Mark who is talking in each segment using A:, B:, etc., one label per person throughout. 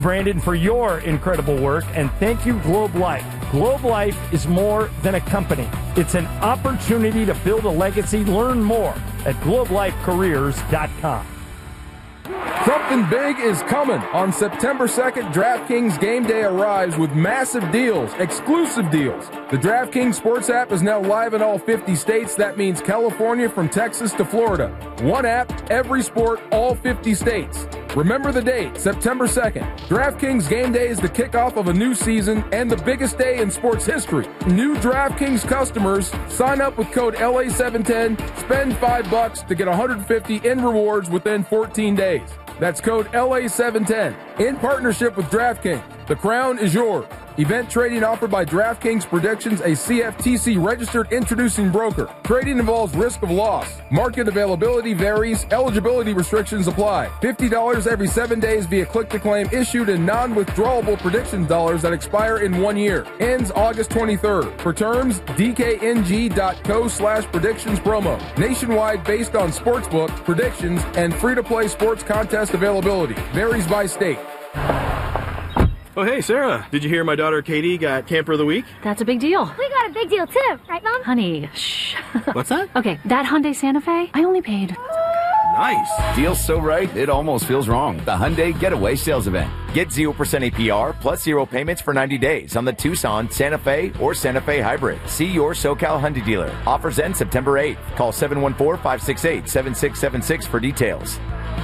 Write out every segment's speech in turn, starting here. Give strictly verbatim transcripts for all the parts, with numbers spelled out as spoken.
A: Brandon, for your incredible work, and thank you, Globe Life. Globe Life is more than a company. It's an opportunity to build a legacy. Learn more at globe life careers dot com.
B: Something big is coming. On September second, DraftKings Game Day arrives with massive deals, exclusive deals. The DraftKings Sports app is now live in all fifty states. That means California from Texas to Florida. One app, every sport, all fifty states. Remember the date, September second. DraftKings Game Day is the kickoff of a new season and the biggest day in sports history. New DraftKings customers sign up with code L A seven ten, spend five bucks to get one hundred fifty in rewards within fourteen days. That's code L A seven ten. In partnership with DraftKings, the crown is yours. Event trading offered by DraftKings Predictions, a C F T C-registered introducing broker. Trading involves risk of loss. Market availability varies. Eligibility restrictions apply. fifty dollars every seven days via click-to-claim issued in non-withdrawable prediction dollars that expire in one year. Ends August twenty-third. For terms, D K N G dot co slash predictions promo. Nationwide based on sportsbook, predictions, and free-to-play sports contest availability. Varies by state.
C: Oh, hey, Sarah. Did you hear my daughter Katie got Camper of the Week?
D: That's a big deal.
E: We got a big deal, too. Right, Mom?
D: Honey, shh.
C: What's that?
D: Okay, that Hyundai Santa Fe, I only paid...
C: Nice.
F: Feels so right, it almost feels wrong. The Hyundai Getaway Sales Event. Get zero percent A P R plus zero payments for ninety days on the Tucson, Santa Fe, or Santa Fe Hybrid. See your SoCal Hyundai dealer. Offers end September eighth. Call seven one four, five six eight, seven six seven six for details.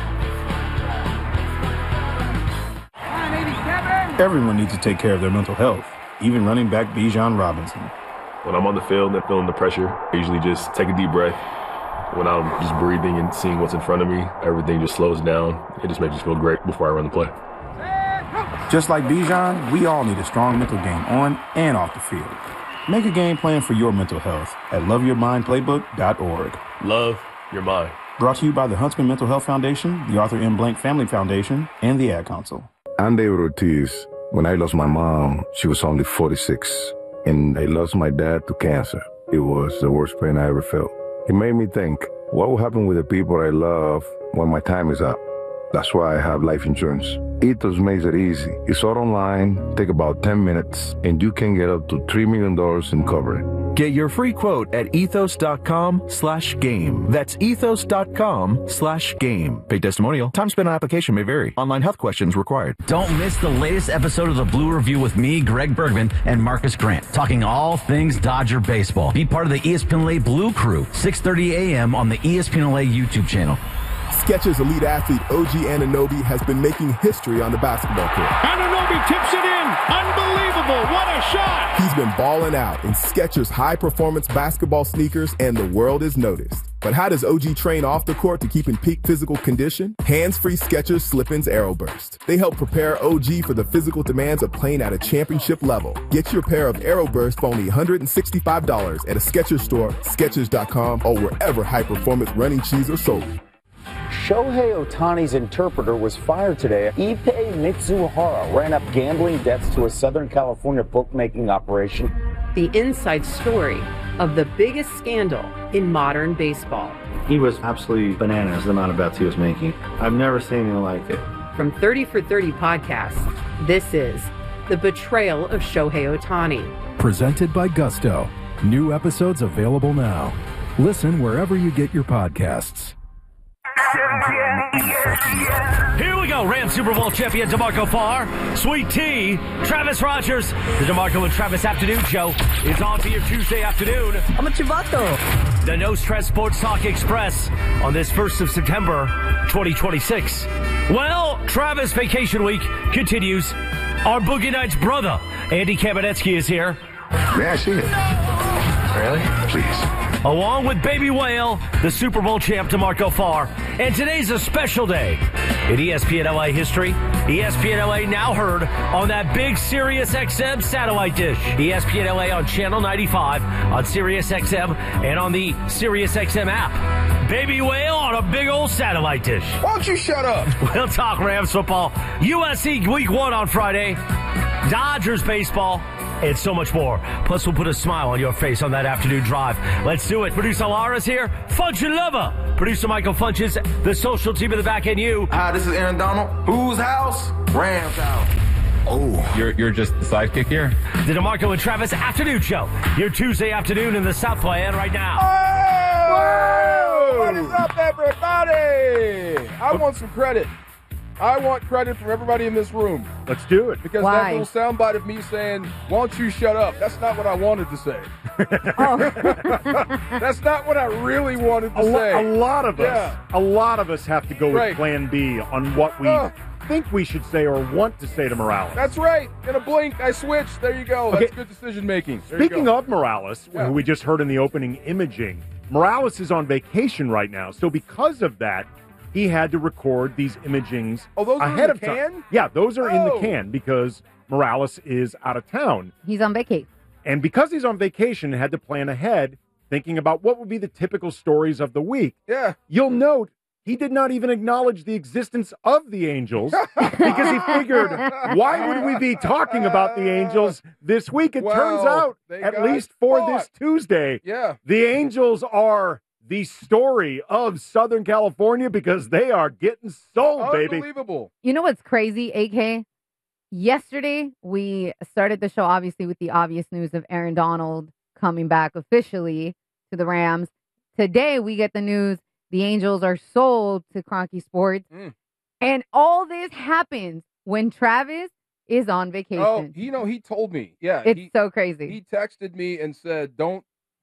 G: Everyone needs to take care of their mental health, even running back Bijan Robinson.
H: When I'm on the field and feeling the pressure, I usually just take a deep breath. When I'm just breathing and seeing what's in front of me, everything just slows down. It just makes me feel great before I run the play.
G: Just like Bijan, we all need a strong mental game on and off the field. Make a game plan for your mental health at love your mind playbook dot org.
H: Love your mind.
G: Brought to you by the Huntsman Mental Health Foundation, the Arthur M. Blank Family Foundation, and the Ad Council.
I: I'm David Ortiz. When I lost my mom, she was only forty-six, and I lost my dad to cancer. It was the worst pain I ever felt. It made me think, what will happen with the people I love when my time is up? That's why I have life insurance. Ethos makes it easy. It's all online, take about ten minutes, and you can get up to three million dollars in coverage.
J: Get your free quote at ethos.com slash game. That's ethos.com slash game. Paid testimonial. Time spent on application may vary. Online health questions required.
K: Don't miss the latest episode of the Blue Review with me, Greg Bergman, and Marcus Grant, talking all things Dodger baseball. Be part of the E S P N L A Blue Crew, six thirty a.m. on the E S P N L A YouTube channel.
L: Skechers elite athlete O G Anunoby has been making history on the basketball court.
M: Anunoby tips it in. Unbelievable. What a shot.
L: He's been balling out in Skechers high-performance basketball sneakers, and the world is noticed. But how does O G train off the court to keep in peak physical condition? Hands-free Skechers Slip-ins Aeroburst. They help prepare O G for the physical demands of playing at a championship level. Get your pair of Aeroburst for only one hundred sixty-five dollars at a Skechers store, Skechers dot com, or wherever high-performance running shoes are sold.
N: Shohei Ohtani's interpreter was fired today. Ippei Mitsuhara ran up gambling debts to a Southern California bookmaking operation.
O: The inside story of the biggest scandal in modern baseball.
P: He was absolutely bananas, the amount of bets he was making. I've never seen anything like it.
O: From thirty for thirty podcasts, this is The Betrayal of Shohei Ohtani.
Q: Presented by Gusto. New episodes available now. Listen wherever you get your podcasts.
R: Here we go, Rams Super Bowl champion DeMarco Farr, Sweet Tea, Travis Rogers. The DeMarco and Travis Afternoon Show is on for your Tuesday afternoon. I'm a Chivato. The No Stress Sports Talk Express on this first of September, twenty twenty-six. Well, Travis Vacation Week continues. Our Boogie Nights brother, Andy Kamenetsky, is here.
I: May I see it? Really? Please.
R: Along with Baby Whale, the Super Bowl champ DeMarco Farr. And today's a special day in E S P N L A history. E S P N L A now heard on that big Sirius X M satellite dish. E S P N L A on Channel ninety-five, on Sirius X M, and on the Sirius X M app. Baby Whale on a big old satellite dish.
B: Why don't you shut up?
R: We'll talk Rams football, U S C Week one on Friday, Dodgers baseball, and so much more. Plus, we'll put a smile on your face on that afternoon drive. Let's do it. Producer Lara's here. Funch and Lover. Producer Michael Funches. The social team in the back and you.
S: Hi, this is Aaron Donald. Whose house?
I: Rams out.
R: Oh.
S: You're you're just the sidekick here?
R: The DeMarco and Travis Afternoon Show. Your Tuesday afternoon in the Southland right now.
B: Oh! What is up, everybody? I want some credit. I want credit from everybody in this room.
T: Let's do it.
B: Because
T: Why?
B: that little soundbite of me saying, "Why don't you shut up?" That's not what I wanted to say.
T: Oh.
B: That's not what I really wanted to
T: a, lo-
B: say.
T: a lot of us,
B: Yeah.
T: a lot of us have to go
B: Right.
T: with Plan B on what we
B: Uh.
T: think we should say or want to say to Morales.
B: That's right. In a blink, I switched. There you go.
T: Okay.
B: That's good decision making. There you
T: Speaking
B: go.
T: of Morales,
B: Yeah.
T: who we just heard in the opening imaging, Morales is on vacation right now. So because of that, he had to record these imagings
B: Oh, those are in
T: ahead
B: the
T: of time.
B: can?
T: Yeah, those are in the
B: Oh.
T: can because Morales is out of town.
U: He's on vacation.
T: And because he's on vacation, had to plan ahead, thinking about what would be the typical stories of the week.
B: Yeah.
T: You'll note he did not even acknowledge the existence of the Angels because he figured, why would we be talking about the Angels this week? It
B: Well,
T: turns out,
B: they
T: at
B: got
T: least for
B: caught.
T: this Tuesday,
B: Yeah.
T: the Angels are the story of Southern California because they are getting sold, baby.
B: Unbelievable.
U: You know what's crazy, A K? Yesterday, we started the show, obviously, with the obvious news of Aaron Donald coming back officially to the Rams. Today, we get the news the Angels are sold to Kroenke Sports.
B: Mm.
U: And all this happens when Travis is on vacation.
B: Oh, you know, he told me. Yeah.
U: It's
B: he,
U: so crazy.
B: He texted me and said, don't,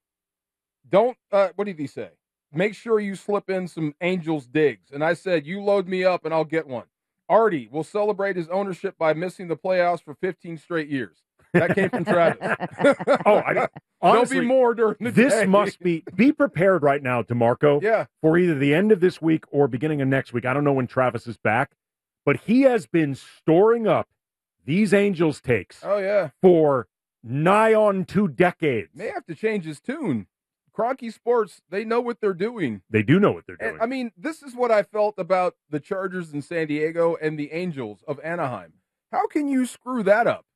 B: don't, uh, what did he say? Make sure you slip in some Angels digs. And I said, you load me up and I'll get one. Artie will celebrate his ownership by missing the playoffs for fifteen straight years. That came from Travis.
T: Oh, I, honestly,
B: There'll be more during the
T: this
B: day.
T: must be be prepared right now, DeMarco.
B: Yeah.
T: For either the end of this week or beginning of next week. I don't know when Travis is back, but he has been storing up these Angels takes
B: Oh, yeah.
T: for nigh on two decades.
B: May have to change his tune. Kroenke Sports, they know what they're doing.
T: They do know what they're doing.
B: And, I mean, this is what I felt about the Chargers in San Diego and the Angels of Anaheim. How can you screw that up?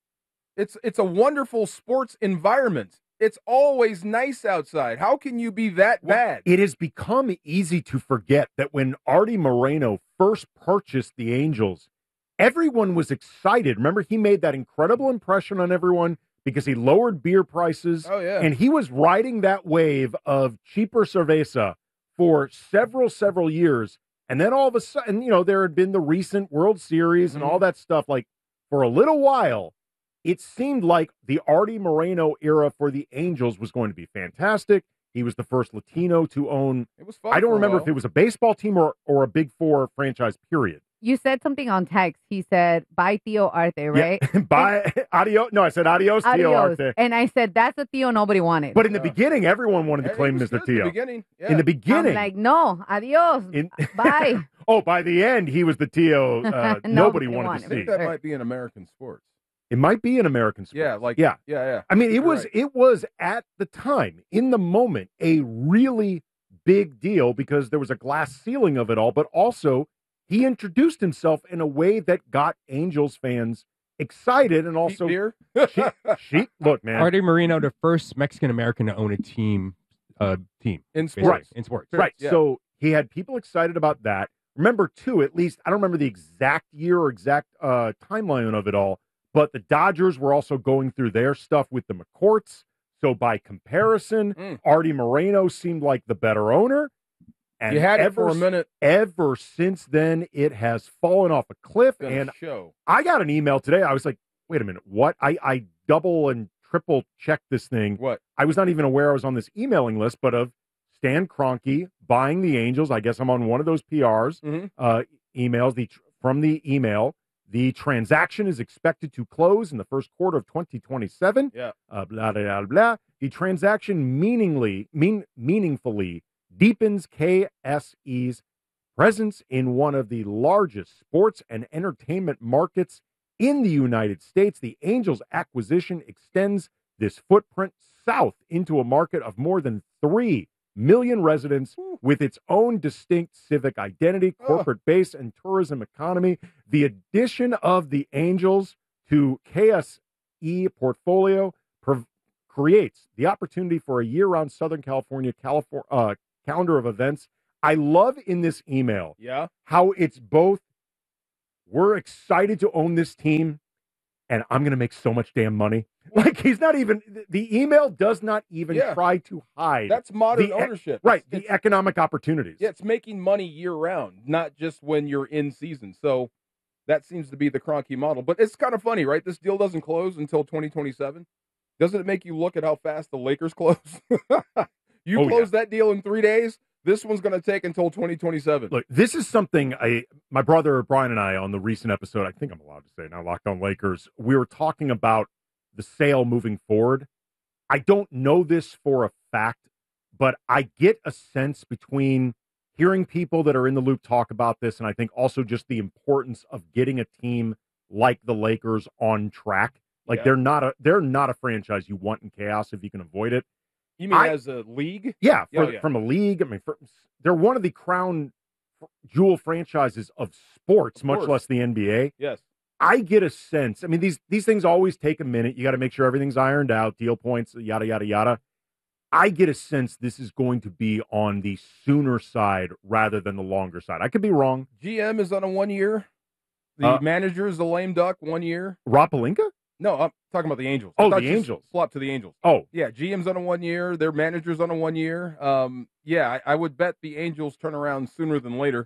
B: It's it's a wonderful sports environment. It's always nice outside. How can you be that bad?
T: It has become easy to forget that when Artie Moreno first purchased the Angels, everyone was excited. Remember, he made that incredible impression on everyone because he lowered beer prices.
B: Oh, yeah.
T: And he was riding that wave of cheaper cerveza for several, several years. And then all of a sudden, you know, there had been the recent World Series and
B: Mm-hmm.
T: all that stuff. Like, for a little while, it seemed like the Artie Moreno era for the Angels was going to be fantastic. He was the first Latino to own.
B: It was fun
T: I don't
B: for a
T: remember
B: while.
T: if it was a baseball team or, or a Big Four franchise, period.
U: You said something on text. He said, bye, Theo Arte, right?
T: Yeah. Bye. Adios. No, I said adios, Tio
U: Adios.
T: Arte.
U: And I said, that's a Theo nobody wanted.
T: But in the beginning, everyone wanted to
B: Hey,
T: claim
B: it was
T: Mister
B: good in the
T: Tio.
B: beginning, yeah.
T: In the
U: I'm
T: beginning.
U: like, no, adios.
T: In-
U: Bye.
T: oh, by the end, he was the Tio uh, nobody,
U: Nobody
T: wanted
U: wanted.
T: to
B: I think
T: see.
B: that might be in American sports.
T: It might be an American sport.
B: Yeah, like
T: yeah.
B: yeah, yeah.
T: I mean, it
B: You're
T: was
B: right.
T: it was at the time, in the moment, a really big deal because there was a glass ceiling of it all, but also he introduced himself in a way that got Angels fans excited and also
B: beer?
T: she, she look, man.
S: Artie Moreno, the first Mexican American to own a team, uh, team
B: in
S: basically,
T: Right.
S: in sports.
T: Right.
B: Yeah.
T: So he had people excited about that. Remember, too, at least, I don't remember the exact year or exact uh, timeline of it all, but the Dodgers were also going through their stuff with the McCourts. So by comparison,
B: Mm.
T: Artie Moreno seemed like the better owner. And
B: You had it
T: ever,
B: for a minute.
T: Ever since then, it has fallen off a cliff.
B: It's been a
T: And
B: show.
T: I got an email today. I was like, wait a minute, what? I, I double and triple checked this thing.
B: What?
T: I was not even aware I was on this emailing list, but of Stan Kroenke buying the Angels. I guess I'm on one of those P Rs,
B: Mm-hmm.
T: uh, emails the from the email. The transaction is expected to close in the first quarter of twenty twenty-seven.
B: Yeah.
T: Uh, blah, blah, blah, blah. The transaction meaningly, mean, meaningfully deepens K S E's presence in one of the largest sports and entertainment markets in the United States. The Angels acquisition extends this footprint south into a market of more than three million residents with its own distinct civic identity, corporate base, and tourism economy. The addition of the Angels to K S E portfolio prov- creates the opportunity for a year-round Southern California, California uh, calendar of events. I love in this email
B: Yeah.
T: how it's both we're excited to own this team, and I'm going to make so much damn money. Like, he's not even, the email does not even
B: Yeah.
T: try to hide.
B: That's modern
T: the,
B: ownership.
T: Right,
B: It's-
T: the economic opportunities.
B: Yeah, it's making money year round, not just when you're in season. So that seems to be the Kroenke model. But it's kind of funny, right? This deal doesn't close until twenty twenty-seven. Doesn't it make you look at how fast the Lakers close? you
T: Oh,
B: close that deal in three days. This one's going to take until twenty twenty-seven.
T: Look, this is something I, my brother Brian and I on the recent episode, I think I'm allowed to say now, Locked On Lakers, we were talking about the sale moving forward. I don't know this for a fact, but I get a sense between hearing people that are in the loop talk about this, and I think also just the importance of getting a team like the Lakers on track. Like
B: Yeah.
T: they're not a they're not a franchise you want in chaos if you can avoid it.
B: You mean
T: I-
B: as a league?
T: Yeah,
B: Yeah,
T: for,
B: yeah.
T: from a league. I mean, for, they're one of the crown jewel franchises of sports,
B: Of
T: much
B: course.
T: less the N B A.
B: Yes.
T: I get a sense. I mean, these these things always take a minute. You got to make sure everything's ironed out, deal points, yada yada yada. I get a sense this is going to be on the sooner side rather than the longer side. I could be wrong.
B: G M is on a one year. The
T: Uh,
B: manager is a lame duck, one year.
T: Rob Pelinka?
B: No, I'm talking about the Angels. I
T: Oh,
B: thought
T: the
B: you
T: Angels.
B: Flop to the Angels.
T: Oh,
B: Yeah, G M's on a one year. Their manager's on a one year. Um, yeah, I, I would bet the Angels turn around sooner than later.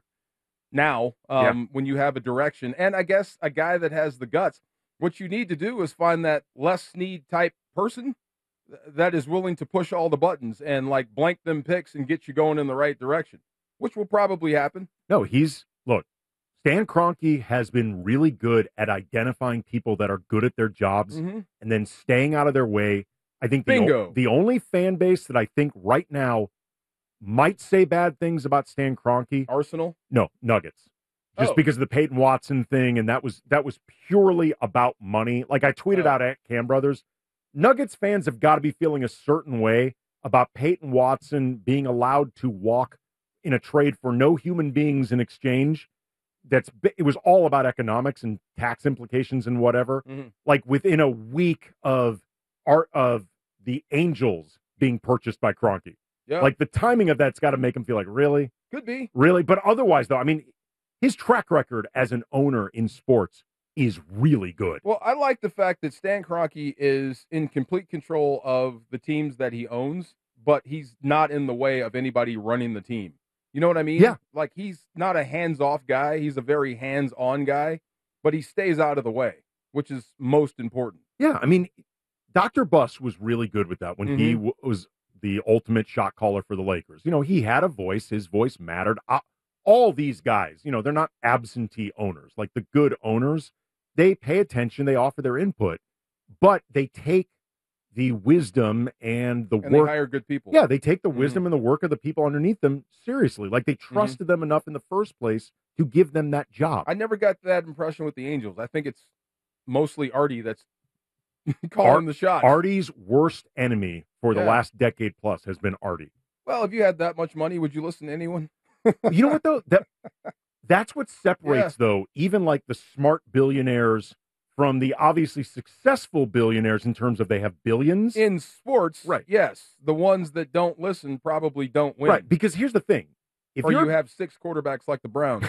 B: Now, um, when you have a direction, and I guess a guy that has the guts. What you need to do is find that Les Snead type person th- that is willing to push all the buttons and like blank them picks and get you going in the right direction, which will probably happen.
T: no, he's look. Stan Kroenke has been really good at identifying people that are good at their jobs
B: Mhm.
T: and then staying out of their way. I think the,
B: Bingo.
T: o- the only fan base that I think right now might say bad things about Stan Kroenke,
B: Arsenal.
T: no, Nuggets. Just
B: Oh.
T: because of the Peyton Watson thing, and that was that was purely about money. Like I tweeted
B: Oh.
T: out at Cam Brothers, Nuggets fans have got to be feeling a certain way about Peyton Watson being allowed to walk in a trade for no human beings in exchange. That's bi- it was all about economics and tax implications and whatever.
B: Mhm.
T: Like within a week of art of the Angels being purchased by Kroenke.
B: Yeah,
T: Like the timing of that's got to make him feel like, really?
B: could be.
T: Really? But otherwise, though, I mean, his track record as an owner in sports is really good.
B: Well, I like the fact that Stan Kroenke is in complete control of the teams that he owns, but he's not in the way of anybody running the team. You know what I mean?
T: Yeah.
B: Like he's not a hands-off guy. He's a very hands-on guy, but he stays out of the way, which is most important.
T: Yeah, I mean, Doctor Buss was really good with that when he
B: Mhm.
T: w- was the ultimate shot caller for the Lakers. You know, he had a voice. His voice mattered. Uh, all these guys, you know, they're not absentee owners. Like the good owners, they pay attention. They offer their input, but they take the wisdom and the
B: And they
T: work.
B: hire good people.
T: Yeah, they take the
B: Mhm.
T: wisdom and the work of the people underneath them seriously. Like they
B: Mm-hmm.
T: trusted them enough in the first place to give them that job.
B: I never got that impression with the Angels. I think it's mostly Artie that's calling
T: Ar-
B: the shots.
T: Artie's worst enemy for the
B: Yeah.
T: last decade plus has been Artie.
B: Well, if you had that much money, would you listen to anyone?
T: You know what though? That that's what separates though, even like the smart billionaires from the obviously successful billionaires in terms of they have billions.
B: In sports,
T: Right.
B: yes. The ones that don't listen probably don't win.
T: Right. Because here's the thing. If
B: or
T: you're
B: you have six quarterbacks like the Browns.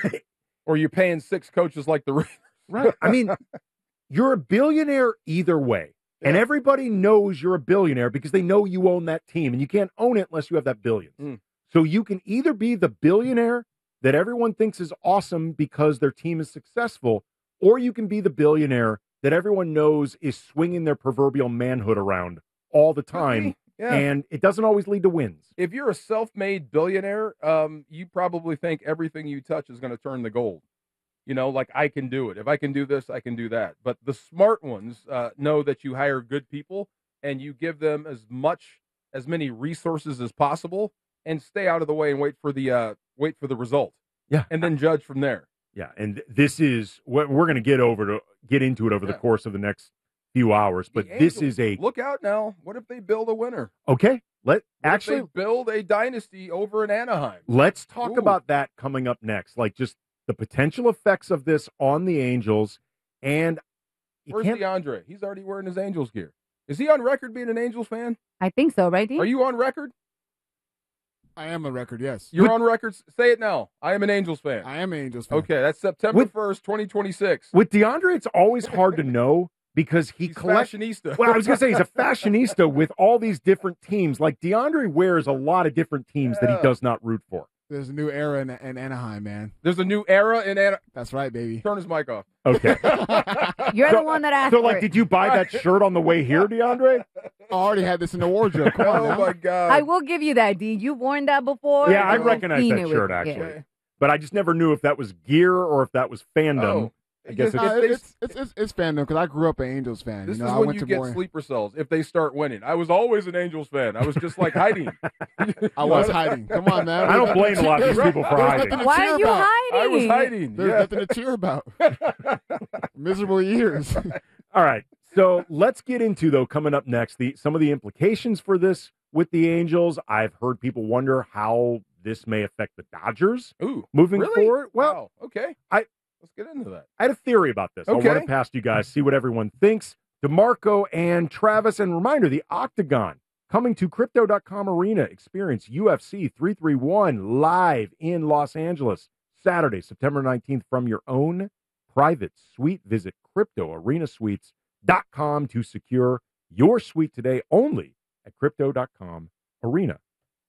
B: Or you're paying six coaches like the Raiders.
T: right. I mean, you're a billionaire either way. And
B: Yeah.
T: everybody knows you're a billionaire because they know you own that team and you can't own it unless you have that billions.
B: Mm.
T: So you can either be the billionaire that everyone thinks is awesome because their team is successful, or you can be the billionaire that everyone knows is swinging their proverbial manhood around all the time.
B: Yeah.
T: And it doesn't always lead to wins.
B: If you're a self-made billionaire, um, you probably think everything you touch is going to turn to gold. You know, like I can do it. If I can do this, I can do that. But the smart ones uh, know that you hire good people and you give them as much, as many resources as possible, and stay out of the way and wait for the uh, wait for the result.
T: Yeah.
B: And then judge from there.
T: Yeah, and this is what we're going to get over to get into it over the
B: Yeah.
T: course of the next few hours. But
B: The
T: this
B: Angels,
T: is a
B: look out now. What if they build a winner?
T: okay. Let
B: What if
T: actually
B: they build a dynasty over in Anaheim.
T: let's talk
B: Ooh.
T: about that coming up next. Like just the potential effects of this on the Angels, and you
B: Where's
T: can't.
B: DeAndre? He's already wearing his Angels gear. Is he on record being an Angels fan?
U: I think so, right, D?
B: Are you on record?
A: I am a record, yes.
B: You're on record. Say it now. I am an Angels fan.
A: I am an Angels fan.
B: Okay, that's September first, twenty twenty-six.
T: With DeAndre, it's always hard to know because he collects.
B: Fashionista.
T: Well, I was going to say he's a fashionista with all these different teams. Like DeAndre wears a lot of different teams that he does not root for.
A: There's a new era in, in Anaheim, man.
B: There's a new era in Anaheim.
A: That's right, baby.
B: Turn his mic off.
T: Okay.
U: You're
T: so,
U: the one that asked
T: So,
U: for
T: like,
U: it.
T: did you buy that shirt on the way here, DeAndre?
A: I already had this in the wardrobe. Come on
B: Oh,
A: now.
B: my God.
U: I will give you that, D. You've worn that before.
T: Yeah, I
U: and
T: recognize
U: seen
T: that
U: it
T: shirt,
U: with-
T: actually.
U: yeah.
T: But I just never knew if that was gear or if that was fandom.
B: Oh.
T: I guess
A: Nah,
T: it's,
A: it's, it's, it's, it's fandom because I grew up an Angels fan.
B: This
A: you know,
B: is
A: I
B: when
A: went
B: you
A: to
B: get
A: more.
B: sleeper cells if they start winning. I was always an Angels fan. I was just like hiding.
A: I was hiding. Come on, man.
T: I don't blame a lot of these people for
A: There's
T: hiding.
A: nothing to
U: Why
A: cheer
U: are you
A: about.
U: hiding?
B: I was hiding.
A: There's
B: yeah.
A: nothing to cheer about. Miserable years.
T: All right. So let's get into, though, coming up next, the some of the implications for this with the Angels. I've heard people wonder how this may affect the Dodgers
B: Ooh,
T: moving
B: really?
T: forward. Well,
B: Wow. Okay.
T: I
B: Let's get into that.
T: I had a theory about this. I'll
B: Okay.
T: run it past you guys, see what everyone thinks. DeMarco and Travis, and reminder, the Octagon coming to Crypto dot com Arena. Experience U F C three thirty-one live in Los Angeles, Saturday, September nineteenth, from your own private suite. Visit Crypto Arena Suites dot com to secure your suite today only at Crypto dot com Arena.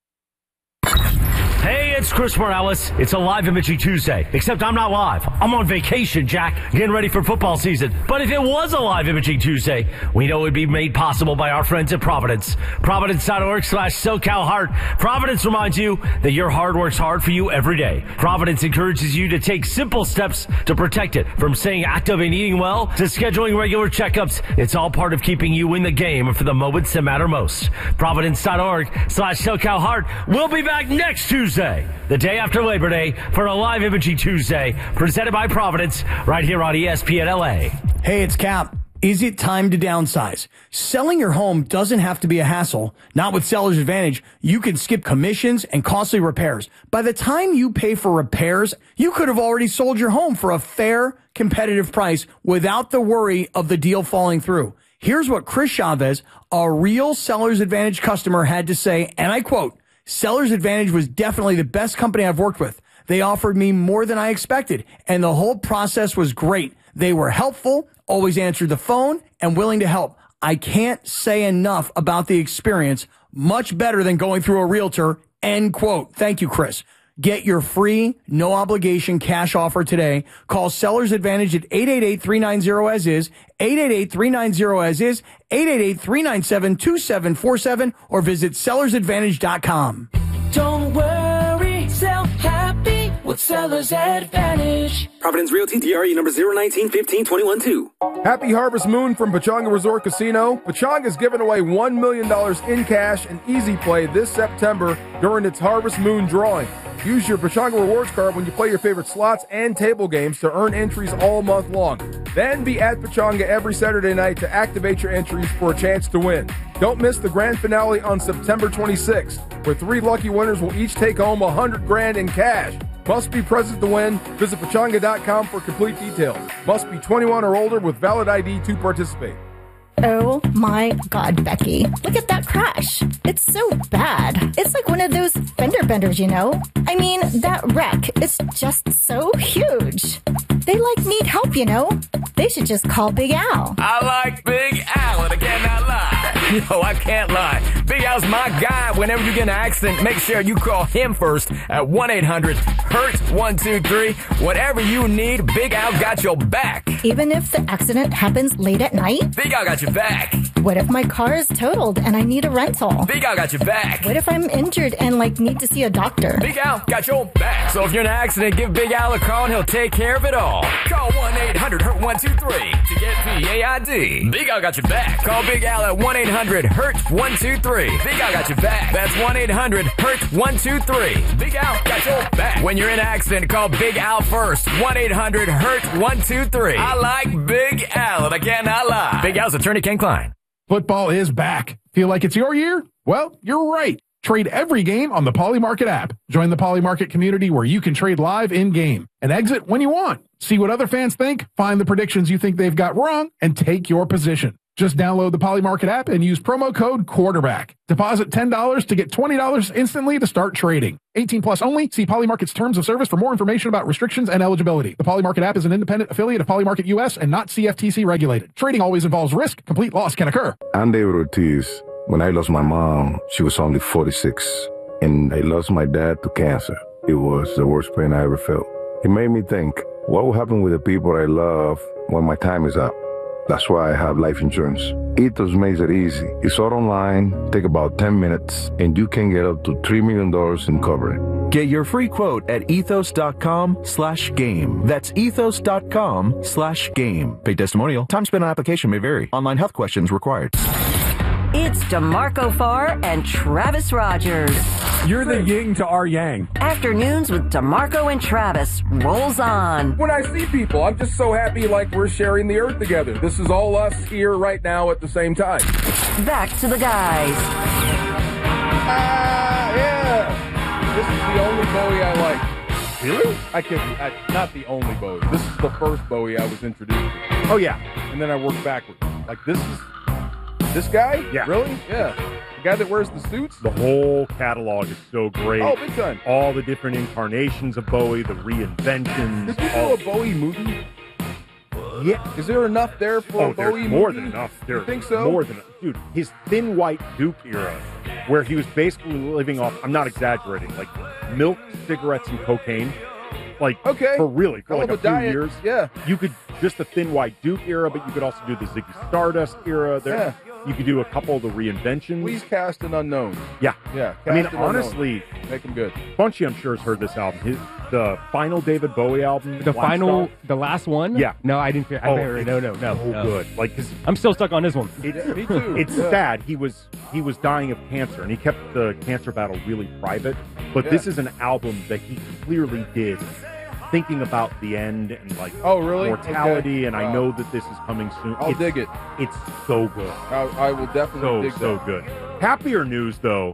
R: Hey, it's Chris Morales. It's a live Imaging Tuesday, except I'm not live. I'm on vacation, Jack, getting ready for football season. But if it was a live Imaging Tuesday, we know it would be made possible by our friends at Providence. Providence.org slash SoCal Heart. Providence reminds you that your heart works hard for you every day. Providence encourages you to take simple steps to protect it, from staying active and eating well to scheduling regular checkups. It's all part of keeping you in the game for the moments that matter most. Providence.org slash SoCal Heart. We'll be back next Tuesday, the day after Labor Day, for a live Imaging Tuesday presented by Providence right here on E S P N L A.
V: Hey, it's Cap. Is it time to downsize? Selling your home doesn't have to be a hassle. Not with Seller's Advantage. You can skip commissions and costly repairs. By the time you pay for repairs, you could have already sold your home for a fair, competitive price without the worry of the deal falling through. Here's what Chris Chavez, a real Seller's Advantage customer, had to say, and I quote, "Seller's Advantage was definitely the best company I've worked with. They offered me more than I expected, and the whole process was great. They were helpful, always answered the phone, and willing to help. I can't say enough about the experience. Much better than going through a realtor." End quote. Thank you, Chris. Get your free, no obligation cash offer today. Call Seller's Advantage at eight eight eight, three nine zero, as is, eight eight eight, three nine zero, as is, eight eight eight, three nine seven, two seven four seven, or visit sellers advantage dot com.
W: Don't worry, sell happy with Seller's Advantage.
X: Providence Realty, D R E number zero nineteen fifteen twenty-one two.
B: Happy Harvest Moon from Pechanga Resort Casino. Pechanga is giving away one million dollars in cash and easy play this September during its Harvest Moon drawing. Use your Pechanga Rewards card when you play your favorite slots and table games to earn entries all month long. Then be at Pechanga every Saturday night to activate your entries for a chance to win. Don't miss the grand finale on September twenty-sixth, where three lucky winners will each take home one hundred grand in cash. Must be present to win. Visit Pechanga dot com for complete details. Must be twenty-one or older with valid I D to participate.
Y: Oh my God, Becky. Look at that crash. It's so bad. It's like one of those fender benders, you know? I mean, that wreck is just so huge. They like need help, you know? They should just call Big Al.
F: I like Big Al, and I cannot lie. Yo, I can't lie. Big Al's my guy. Whenever you get in an accident, make sure you call him first at one eight hundred hurt one two three. Whatever you need, Big Al got your back.
Y: Even if the accident happens late at night?
F: Big Al got your back.
Y: What if my car is totaled and I need a rental?
F: Big Al got your back.
Y: What if I'm injured and, like, need to see a doctor?
F: Big Al got your back. So if you're in an accident, give Big Al a call and he'll take care of it all. Call one eight hundred hurt one two three to get P A I D. Big Al got your back. Call Big Al at one eight hundred hurt one two three. Big Al got your back. That's one eight hundred hurt one two three. Big Al got your back. When you're in an accident, call Big Al first. one eight hundred hurt one two three. I like Big Al, and I cannot lie. Big Al's attorney Ken Klein.
Z: Football is back. Feel like it's your year? Well, you're right. Trade every game on the Polymarket app. Join the Polymarket community where you can trade live in-game and exit when you want. See what other fans think, find the predictions you think they've got wrong, and take your position. Just download the Poly Market app and use promo code quarterback. Deposit ten dollars to get twenty dollars instantly to start trading. eighteen plus only. See Poly Market's terms of service for more information about restrictions and eligibility. The Poly Market app is an independent affiliate of Poly Market U S and not C F T C regulated. Trading always involves risk. Complete loss can occur.
I: I'm David Ortiz. When I lost my mom, she was only forty-six. And I lost my dad to cancer. It was the worst pain I ever felt. It made me think, what will happen with the people I love when my time is up? That's why I have life insurance. Ethos makes it easy. It's all online, take about ten minutes, and you can get up to three million dollars in coverage.
C: Get your free quote at ethos.com slash game. That's ethos.com slash game. Paid testimonial. Time spent on application may vary. Online health questions required.
D: It's DeMarco Farr and Travis Rogers.
E: You're the yin to our yang.
D: Afternoons with DeMarco and Travis rolls on.
B: When I see people, I'm just so happy like we're sharing the earth together. This is all us here right now at the same time.
D: Back to the guys.
B: Ah, uh, yeah. This is the only Bowie I like.
T: Really?
B: I could, I, not the only Bowie. This is the first Bowie I was introduced to.
T: Oh, yeah.
B: And then I worked backwards. Like, this is, this guy?
T: Yeah.
B: Really? Yeah. The guy that wears the suits?
T: The whole catalog is so great.
B: Oh, big time.
T: All the different incarnations of Bowie, the reinventions.
B: Did you do
T: all...
B: a Bowie movie?
T: Yeah.
B: Is there enough there for
T: oh,
B: a Bowie
T: there's more
B: movie?
T: than enough. There,
B: you think so?
T: More than Dude, his Thin White Duke era, where he was basically living off, I'm not exaggerating, like milk, cigarettes, and cocaine. Like,
B: okay.
T: for really, for
B: Hell
T: like
B: of
T: a,
B: a
T: few
B: diet.
T: years.
B: Yeah.
T: You could, just the Thin White Duke era, but you could also do the Ziggy Stardust era. There,
B: Yeah.
T: You could do a couple of the reinventions.
B: Please cast an unknown.
T: Yeah.
B: Yeah.
T: I mean,
B: cast an
T: honestly,
B: unknown. Make him good.
T: Bunchy, I'm sure, has heard this album. His, the final David Bowie album.
S: The
T: Black
S: final,
T: Star.
S: the last one?
T: Yeah.
S: No, I didn't. I
T: Oh,
S: never, no, no, no.
T: So
S: no.
T: good. Like, cause
S: I'm still stuck on this one.
T: It's,
B: Me too.
T: It's
B: Yeah.
T: sad. He was he was dying of cancer, and he kept the cancer battle really private. But
B: Yeah.
T: this is an album that he clearly did, thinking about the end and like
B: Oh, really?
T: mortality.
B: Okay.
T: And I
B: Wow.
T: know that this is coming soon.
B: I'll
T: It's-
B: dig it.
T: It's so good.
B: I, I will definitely
T: So
B: dig
T: so
B: that.
T: good. Happier news though.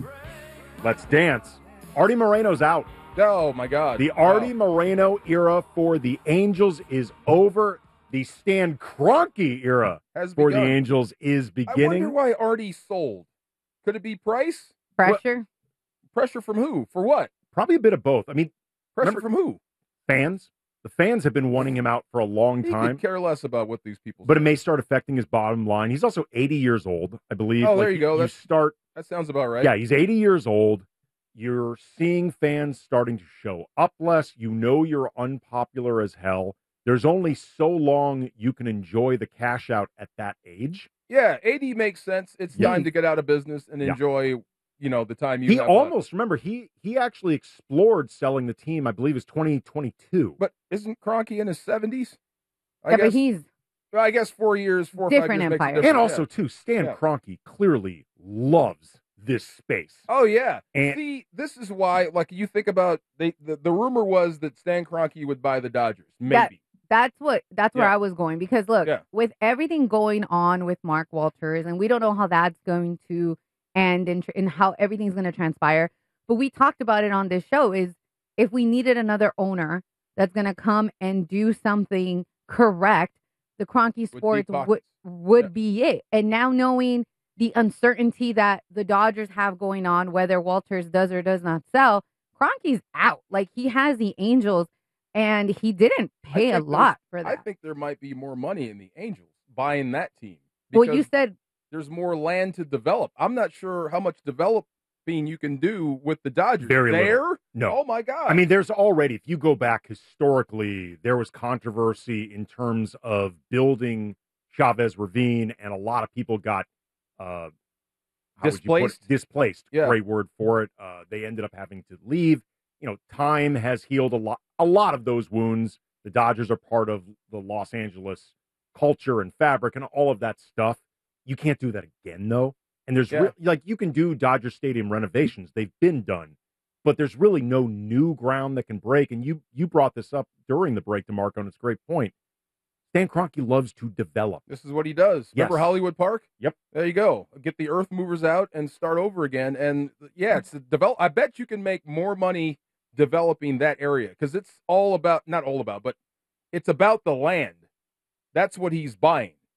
T: Let's dance. Artie Moreno's out.
B: Oh my God.
T: The
B: Wow.
T: Artie Moreno era for the Angels is over. The Stan Kroenke era
B: Has
T: for
B: begun.
T: the Angels is
B: I
T: beginning.
B: wonder why Artie sold. Could it be price?
U: Pressure?
B: What- pressure from who? For what?
T: Probably a bit of both. I mean,
B: Pressure
T: remember-
B: from who?
T: fans. The fans have been wanting him out for a long
B: He
T: time,
B: could care less about what these people
T: but
B: say.
T: it may start affecting his bottom line. He's also eighty years old, I believe.
B: Oh, there
T: Like,
B: you go.
T: You
B: That's-
T: start.
B: That sounds about right.
T: Yeah, he's eighty years old. You're seeing fans starting to show up less. You know you're unpopular as hell. There's only so long you can enjoy the cash out at that age.
B: Yeah, eighty makes sense. It's
T: Yeah.
B: time to get out of business and
T: Yeah.
B: enjoy, you know, the time you
T: He
B: have
T: almost, remember, he he actually explored selling the team, I believe, is twenty twenty-two.
B: left. But isn't Kroenke in his seventies? I
U: Yeah,
B: guess,
U: but he's
B: well, I guess four years, four or
U: Different
B: five years makes a
U: empire.
B: difference.
T: And also,
B: Yeah.
T: too, Stan
B: Yeah.
T: Kroenke clearly loves this space.
B: Oh yeah.
T: And-
B: See, this is why, like, you think about they. The, the rumor was that Stan Kroenke would buy the Dodgers. Maybe.
U: That, that's what that's where
B: Yeah.
U: I was going because look,
B: Yeah.
U: with everything going on with Mark Walters, and we don't know how that's going to end and, tr- and how everything's going to transpire. But we talked about it on this show. Is if we needed another owner that's going to come and do something correct, the Kroenke
B: deep
U: Sports would
B: pockets.
U: would
B: Yeah.
U: be it. And now knowing the uncertainty that the Dodgers have going on, whether Walters does or does not sell, Kroenke's out. Like he has the Angels, and he didn't
B: I
U: pay a
B: think
U: lot
B: there's-
U: for
B: I
U: that.
B: think there might be more money in the Angels buying that team.
U: Well, you
B: because
U: said
B: there's more land to develop. I'm not sure how much developing you can do with the Dodgers.
T: Very
B: there?
T: little. No.
B: Oh my God.
T: I mean, there's already, if you go back historically, there was controversy in terms of building Chavez Ravine, and a lot of people got uh, how would you put it?
B: Displaced?
T: Displaced.
B: Yeah.
T: Great word for it. Uh, they ended up having to leave. You know, time has healed a lot, a lot of those wounds. The Dodgers are part of the Los Angeles culture and fabric and all of that stuff. You can't do that again, though. And there's
B: Yeah.
T: re- like you can do Dodger Stadium renovations; they've been done, but there's really no new ground that can break. And you you brought this up during the break, DeMarco, and it's a great point. Stan Kroenke loves to develop.
B: This is what he does. Remember
T: Yes.
B: Hollywood Park?
T: Yep.
B: There you go. Get the earth movers out and start over again. And yeah, it's a develop. I bet you can make more money developing that area because it's all about, not all about, but it's about the land. That's what he's buying.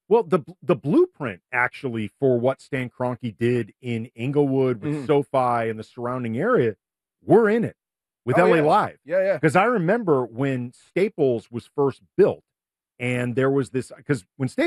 T: Well, the the blueprint actually for what Stan Kroenke did in Inglewood with
B: Mhm.
T: SoFi and the surrounding area, we're in it with
B: Oh,
T: L A
B: yeah.
T: Live.
B: Yeah, yeah.
T: Because I remember when Staples was first built, and there was this because when Staples